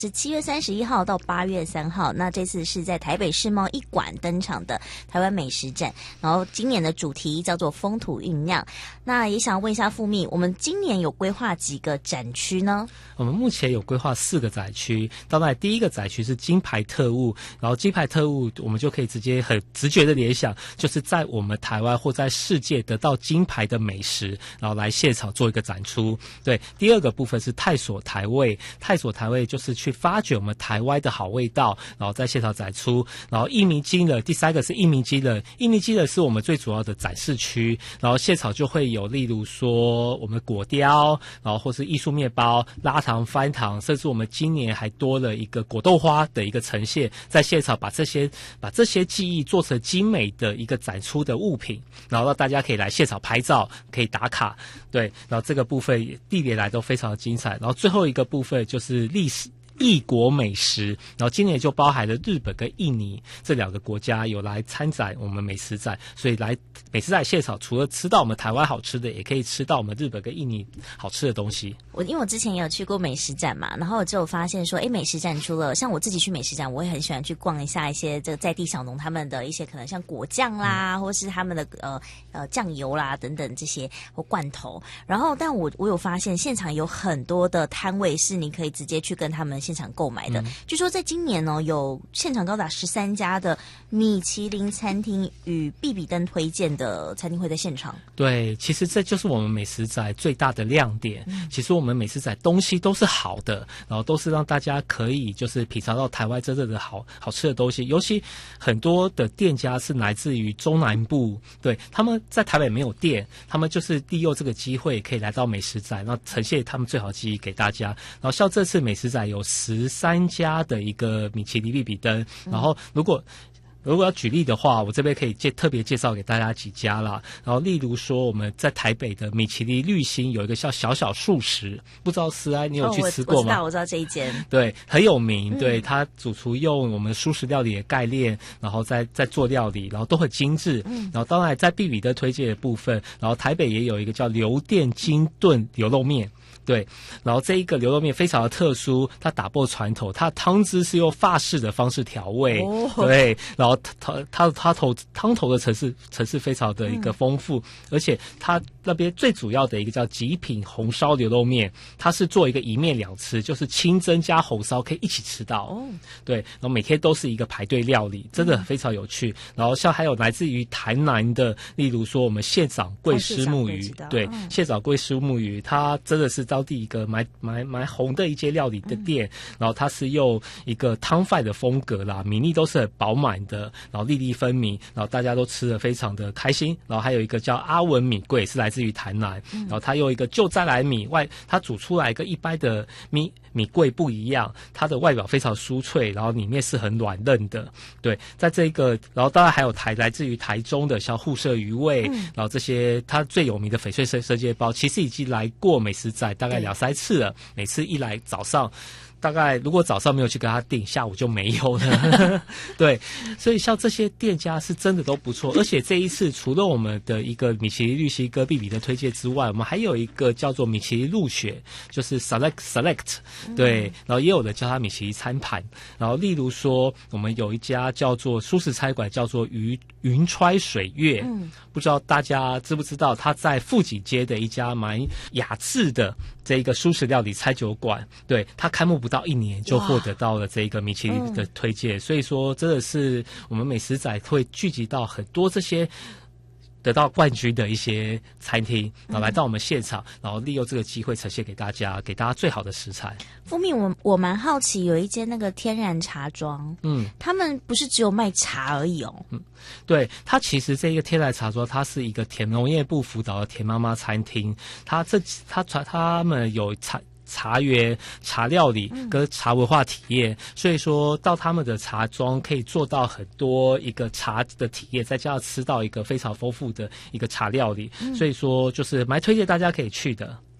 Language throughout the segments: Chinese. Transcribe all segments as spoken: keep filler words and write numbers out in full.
是七月三十一号到八月三号，那这次是在台北世贸一馆登场的台湾美食展，然后今年的主题叫做风土酝酿。那也想问一下副秘，我们今年有规划几个展区呢？ 我们目前有规划四个展区，当然第一个展区是金牌特务，然后金牌特务我们就可以直接很直觉的联想，就是在我们台湾或在世界得到金牌的美食，然后来现场做一个展出。对，第二个部分是探索台味，探索台味就是去发掘我们台湾的好味道，然后在现场展出。然后一鸣惊人，第三个是一鸣惊人，一鸣惊人是我们最主要的展示区，然后现场就会有例如说我们果雕，然后或是艺术面包、拉糖、翻糖，甚至我们今年还多了一个果豆花的一个呈现，在现场把这些把这些技艺做成精美的一个展出的物品，然后让大家可以来现场拍照，可以打卡。对，然后这个部分历年来都非常的精彩。然后最后一个部分就是历史异国美食，然后今年就包含了日本跟印尼这两个国家有来参展我们美食展，所以来美食展现场除了吃到我们台湾好吃的，也可以吃到我们日本跟印尼好吃的东西。 我因为我之前也有去过美食展嘛，然后我就发现说，哎，美食展除了像我自己去美食展，我也很喜欢去逛一下一些这个在地小农他们的一些可能像果酱啦，嗯、或是他们的呃呃酱油啦等等这些或罐头。然后，但我我有发现现场有很多的摊位是你可以直接去跟他们现场购买的。嗯、据说在今年呢，有现场高达十三家的米其林餐厅与必比登推荐的餐厅会在现场。 对，其实这就是我们美食展最大的亮点。嗯、其实我们美食展东西都是好的，然后都是让大家可以就是品尝到台湾真正的好好吃的东西。尤其很多的店家是来自于中南部，对，他们在台北没有店，他们就是利用这个机会可以来到美食展，然后呈现他们最好的记忆给大家。然后像这次美食展有十三家的一个米其林必比登，然后如果如果要举例的话，我这边可以介特别介绍给大家几家啦。然后例如说我们在台北的米其林绿星有一个叫小小素食，不知道思安你有去吃过吗？ 哦、我, 我知道我知道这一间， 对，很有名。对，嗯、它主厨用我们素食料理的概念，然后再再做料理，然后都很精致。嗯，然后当然在必比登推荐的部分，然后台北也有一个叫刘店金炖牛肉面。对，然后这一个牛肉面非常的特殊，它打破传统，它的汤汁是用法式的方式调味，哦、对，然后它它它头汤头的层次层次非常的一个丰富，嗯、而且它那边最主要的一个叫极品红烧牛肉面，它是做一个一面两吃，就是清蒸加红烧可以一起吃到，哦、对，然后每天都是一个排队料理，真的非常有趣。嗯、然后像还有来自于台南的，例如说我们县长贵虱目鱼，对，嗯、县长贵虱目鱼，它真的是当地一个蛮蛮蛮红的一间料理的店，嗯、然后它是用一个汤饭的风格啦，米粒都是很饱满的，然后粒粒分明，然后大家都吃得非常的开心。然后还有一个叫阿文米贵，是来自于台南，嗯、然后它用一个就再来米外，它煮出来跟一般的米米贵不一样，它的外表非常酥脆，然后里面是很软嫩的。对，在这个，然后当然还有台来自于台中的像互社鱼味，嗯、然后这些它最有名的翡翠生生煎包，其实已经来过美食展大概两三次了，每次一来早上。大概如果早上没有去跟他订，下午就没有了。对，所以像这些店家是真的都不错，而且这一次除了我们的一个米其林绿星跟必比登推荐之外，我们还有一个叫做米其林入选，就是 select select， 对，然后也有的叫它米其林餐盘。然后例如说，我们有一家叫做蔬食餐馆，叫做云云川水月，嗯，不知道大家知不知道，它在富锦街的一家蛮雅致的这一个蔬食料理餐酒馆，对，它开幕不到一年就获得到了这个米其林的推荐，嗯、所以说真的是我们美食展会聚集到很多这些得到冠军的一些餐厅，然后来到我们现场，嗯、然后利用这个机会呈现给大家，给大家最好的食材。 副秘，我我蛮好奇，有一间那个天然茶庄，嗯，他们不是只有卖茶而已哦， 嗯，对，它其实这个天然茶庄，它是一个田农业部辅导的田妈妈餐厅，它这它他们有茶。茶园、茶料理跟茶文化体验，嗯、所以说到他们的茶庄可以做到很多一个茶的体验，再加上吃到一个非常丰富的一个茶料理，嗯、所以说就是蛮推荐大家可以去的。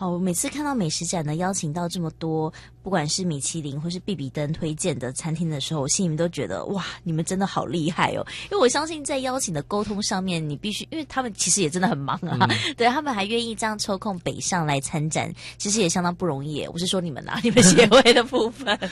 好，我每次看到美食展呢，邀请到这么多，不管是米其林或是必比登推荐的餐厅的时候，我心里面都觉得哇，你们真的好厉害哦！因为我相信在邀请的沟通上面，你必须，因为他们其实也真的很忙啊，嗯、对他们还愿意这样抽空北上来参展，其实也相当不容易。我是说你们啊，你们协会的部分。